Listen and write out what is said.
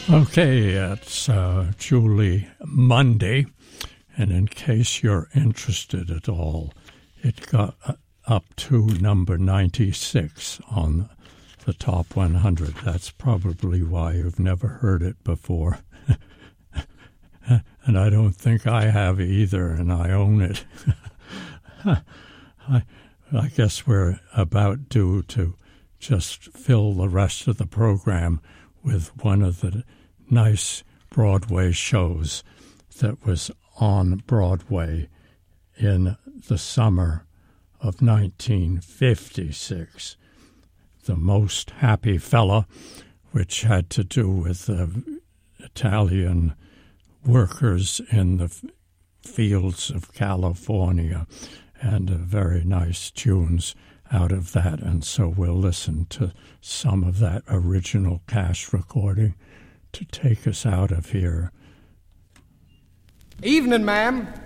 Okay, it's Julie Monday, and in case you're interested at all, it got up to number 96 on the Top 100. That's probably why you've never heard it before. And I don't think I have either, and I own it. I guess we're about due to just fill the rest of the program with one of the nice Broadway shows that was on Broadway in the summer of 1956. The Most Happy Fella, which had to do with the Italian workers in the fields of California, and very nice tunes out of that. And so we'll listen to some of that original Cash recording to take us out of here. Evening, ma'am.